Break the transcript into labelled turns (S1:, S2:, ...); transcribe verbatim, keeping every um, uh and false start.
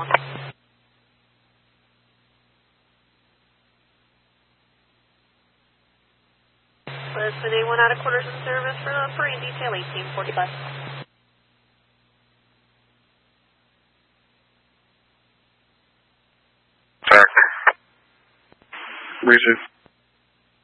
S1: one. Lisbon A one out of quarters in service for the parade detail eighteen forty-five.
S2: Back. Reason.